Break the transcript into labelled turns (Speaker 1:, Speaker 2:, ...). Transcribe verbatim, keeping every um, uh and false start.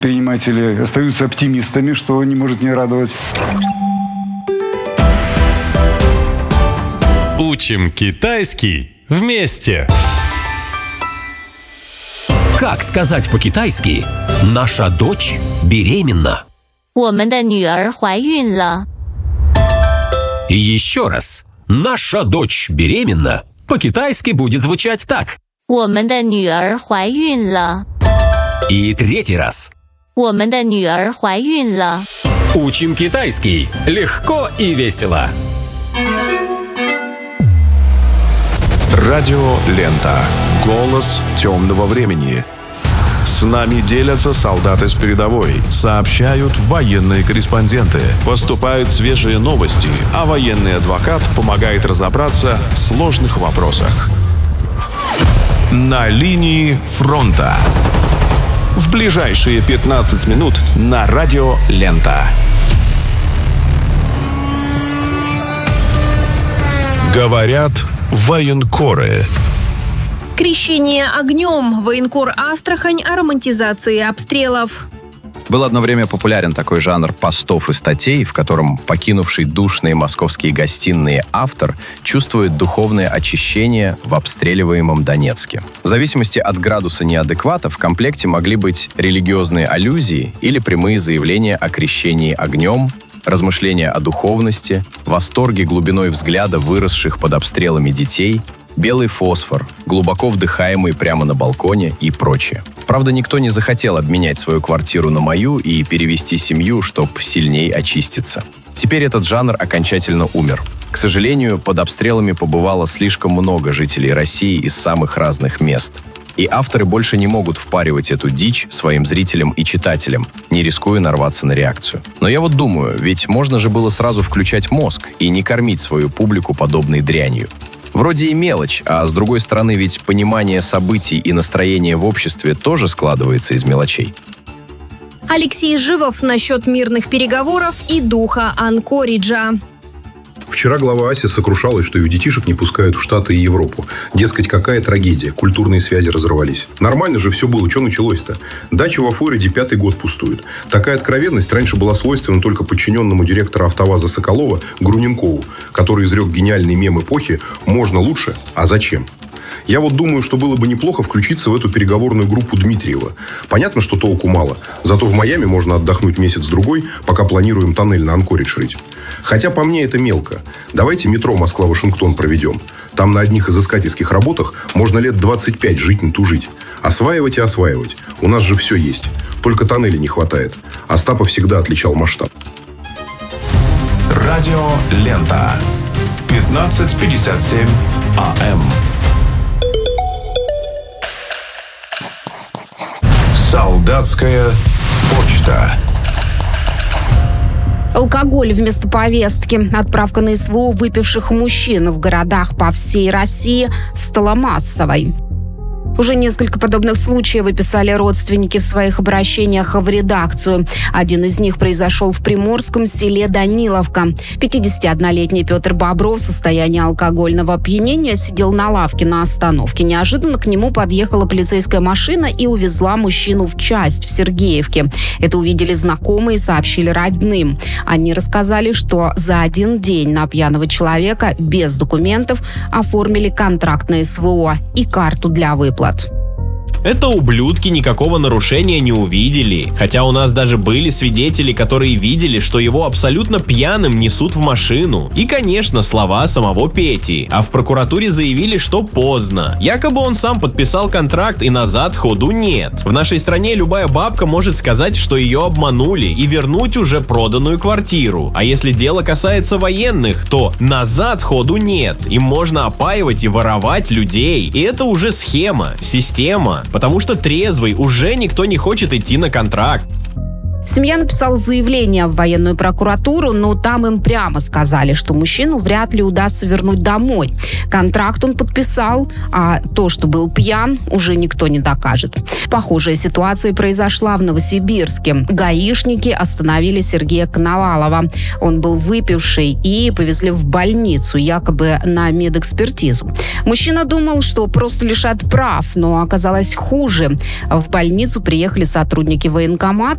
Speaker 1: Предприниматели остаются оптимистами, что не может не радовать.
Speaker 2: Учим китайский вместе.
Speaker 3: Как сказать по-китайски «Наша дочь беременна»?
Speaker 4: 我们的女儿怀孕了。
Speaker 3: И еще раз. «Наша дочь беременна» по-китайски будет звучать так.
Speaker 4: 我们的女儿怀孕了。
Speaker 3: И третий раз.
Speaker 4: 我们的女儿怀孕了。
Speaker 3: Учим китайский легко и весело.
Speaker 5: Радио Лента. Голос темного времени. С нами делятся солдаты с передовой, сообщают военные корреспонденты, поступают свежие новости, а военный адвокат помогает разобраться в сложных вопросах. На линии фронта. В ближайшие пятнадцать минут на Радио Лента. Говорят военкоры.
Speaker 6: Крещение огнем. Военкор Астрахань о романтизации обстрелов.
Speaker 7: Был одно время популярен такой жанр постов и статей, в котором покинувший душные московские гостиные автор чувствует духовное очищение в обстреливаемом Донецке. В зависимости от градуса неадеквата в комплекте могли быть религиозные аллюзии или прямые заявления о крещении огнем, размышления о духовности, восторге глубиной взгляда выросших под обстрелами детей, белый фосфор, глубоко вдыхаемый прямо на балконе и прочее. Правда, никто не захотел обменять свою квартиру на мою и перевести семью, чтоб сильней очиститься. Теперь этот жанр окончательно умер. К сожалению, под обстрелами побывало слишком много жителей России из самых разных мест. И авторы больше не могут впаривать эту дичь своим зрителям и читателям, не рискуя нарваться на реакцию. Но я вот думаю, ведь можно же было сразу включать мозг и не кормить свою публику подобной дрянью. Вроде и мелочь, а с другой стороны ведь понимание событий и настроение в обществе тоже складывается из мелочей.
Speaker 6: Алексей Живов насчет мирных переговоров и духа Анкориджа.
Speaker 8: Вчера глава АСИ сокрушалась, что ее детишек не пускают в Штаты и Европу. Дескать, какая трагедия, культурные связи разорвались. Нормально же все было, что началось-то? Дача во Флориде пятый год пустует. Такая откровенность раньше была свойственна только подчиненному директора АвтоВАЗа Соколова Груненкову, который изрек гениальный мем эпохи «Можно лучше, а зачем?». Я вот думаю, что было бы неплохо включиться в эту переговорную группу Дмитриева. Понятно, что толку мало. Зато в Майами можно отдохнуть месяц-другой, пока планируем тоннель на Анкоридж рыть. Хотя по мне это мелко. Давайте метро Москва-Вашингтон проведем. Там на одних изыскательских работах можно лет двадцать пять жить не тужить. Осваивать и осваивать. У нас же все есть. Только тоннелей не хватает. Остапов всегда отличал масштаб.
Speaker 5: Радио Лента. пятнадцать пятьдесят семь АМ. Солдатская почта.
Speaker 9: Алкоголь вместо повестки. Отправка на СВО выпивших мужчин в городах по всей России стала массовой. Уже несколько подобных случаев описали родственники в своих обращениях в редакцию. Один из них произошел в приморском селе Даниловка. пятидесятиоднолетний Петр Бобров в состоянии алкогольного опьянения сидел на лавке на остановке. Неожиданно к нему подъехала полицейская машина и увезла мужчину в часть в Сергеевке. Это увидели знакомые и сообщили родным. Они рассказали, что за один день на пьяного человека без документов оформили контракт на СВО и карту для выплат.
Speaker 10: Это ублюдки никакого нарушения не увидели. Хотя у нас даже были свидетели, которые видели, что его абсолютно пьяным несут в машину. И, конечно, слова самого Пети. А в прокуратуре заявили, что поздно. Якобы он сам подписал контракт и назад ходу нет. В нашей стране любая бабка может сказать, что ее обманули и вернуть уже проданную квартиру. А если дело касается военных, то назад ходу нет. Им можно опаивать и воровать людей. И это уже схема, система. Потому что трезвый уже никто не хочет идти на контракт.
Speaker 9: Семья написала заявление в военную прокуратуру, но там им прямо сказали, что мужчину вряд ли удастся вернуть домой. Контракт он подписал, а то, что был пьян, уже никто не докажет. Похожая ситуация произошла в Новосибирске. Гаишники остановили Сергея Коновалова. Он был выпивший и повезли в больницу, якобы на медэкспертизу. Мужчина думал, что просто лишат прав, но оказалось хуже. В больницу приехали сотрудники военкомата